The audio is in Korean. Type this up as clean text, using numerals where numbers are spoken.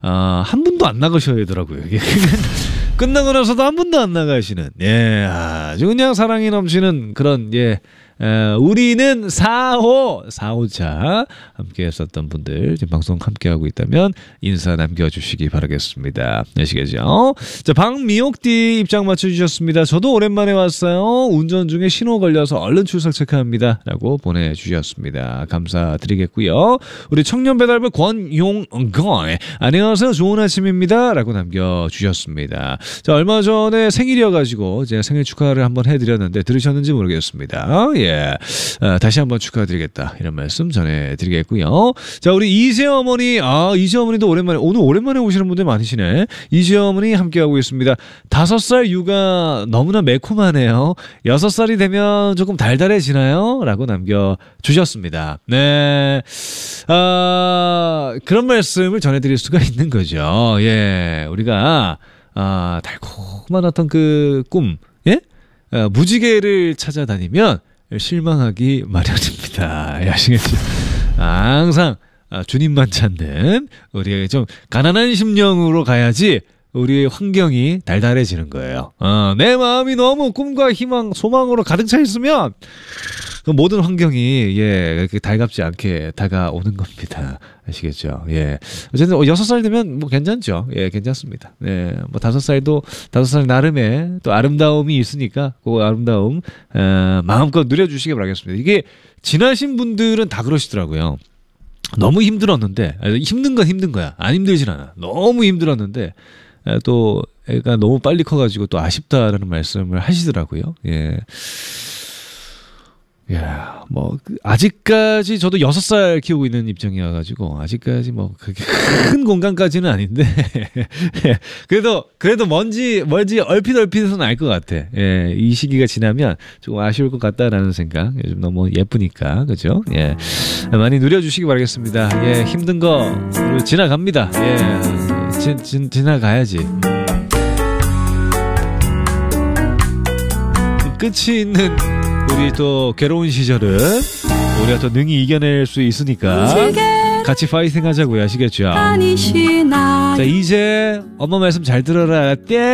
한 분도 안 나가셔야 되더라고요. 끝나고 나서도 한 분도 안 나가시는, 예, 아주 그냥 사랑이 넘치는 그런, 예, 우리는 4호차 함께 했었던 분들 지금 방송 함께하고 있다면 인사 남겨주시기 바라겠습니다. 아시겠죠? 자, 박미옥띠 입장 맞춰주셨습니다. 저도 오랜만에 왔어요. 운전 중에 신호 걸려서 얼른 출석 체크합니다 라고 보내주셨습니다. 감사드리겠고요. 우리 청년배달부 권용건, 안녕하세요, 좋은 아침입니다 라고 남겨주셨습니다. 자, 얼마 전에 생일이어가지고 제가 생일 축하를 한번 해드렸는데 들으셨는지 모르겠습니다. 예. 다시 한번 축하드리겠다 이런 말씀 전해드리겠고요. 자, 우리 이재 어머니, 이재 어머니도 오늘 오랜만에 오시는 분들 많으시네. 이재 어머니 함께하고 있습니다. 5살 육아 너무나 매콤하네요. 6살이 되면 조금 달달해지나요? 라고 남겨주셨습니다. 네, 그런 말씀을 전해드릴 수가 있는 거죠. 예, 우리가 달콤한 어떤 그 꿈, 예? 무지개를 찾아다니면 실망하기 마련입니다. 아시겠죠? 항상 주님만 찾는 우리의 좀 가난한 심령으로 가야지 우리의 환경이 달달해지는 거예요. 내 마음이 너무 꿈과 희망, 소망으로 가득 차 있으면 그 모든 환경이, 예, 이렇게 달갑지 않게 다가오는 겁니다. 아시겠죠? 예. 어쨌든 6살 되면 뭐 괜찮죠. 예, 괜찮습니다. 예, 뭐 5살 나름의 또 아름다움이 있으니까 그 아름다움 마음껏 누려주시기 바라겠습니다. 이게 지나신 분들은 다 그러시더라고요. 너무 힘들었는데, 힘든 건 힘든 거야. 안 힘들진 않아. 너무 힘들었는데 또 애가 너무 빨리 커가지고 또 아쉽다라는 말씀을 하시더라고요. 예. 야, 뭐 아직까지 저도 6살 키우고 있는 입장이어가지고 아직까지 뭐 그렇게 큰 공간까지는 아닌데 그래도 뭔지 얼핏은 알 것 같아. 예, 이 시기가 지나면 조금 아쉬울 것 같다라는 생각. 요즘 너무 예쁘니까, 그죠? 예, 많이 누려주시기 바라겠습니다. 예, 힘든 거 지나갑니다. 예, 지나가야지. 끝이 있는 우리 또 괴로운 시절은 우리가 또 능히 이겨낼 수 있으니까 같이 파이팅 하자고요. 아시겠죠? 자, 이제 엄마 말씀 잘 들어라. 땡!